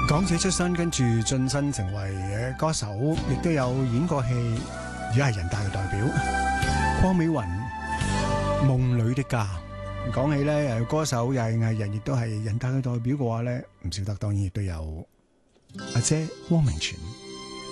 港姐出身，跟住晉身成為歌手，亦都有演過戲，而家係人大嘅代表。鄺美雲《夢裏的家》。講起咧，又歌手又係藝人，亦都係人大嘅代表嘅話咧，唔少得當然亦都有阿姐汪明荃。